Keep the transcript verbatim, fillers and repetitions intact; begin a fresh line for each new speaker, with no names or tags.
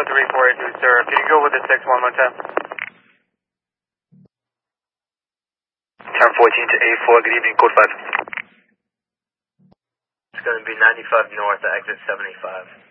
three four eight two, sir. Can you go with the six one more time?
ten fourteen to eight four, good evening, code five.
It's going to be ninety-five north, exit seventy-five.